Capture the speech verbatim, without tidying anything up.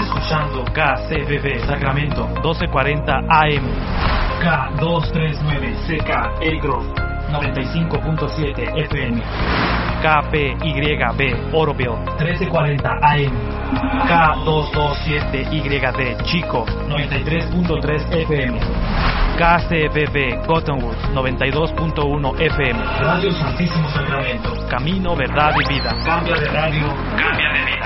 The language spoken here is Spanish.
escuchando K C B B Sacramento doce cuarenta A M, K doscientos treinta y nueve C K Elk Grove noventa y cinco punto siete F M, K P Y B Oroville trece cuarenta A M, K doscientos veintisiete Y D Chico noventa y tres punto tres F M, K C B B Cottonwood noventa y dos punto uno F M, Radio Santísimo Sacramento, Camino, Verdad y Vida. Cambia de radio, cambia de vida.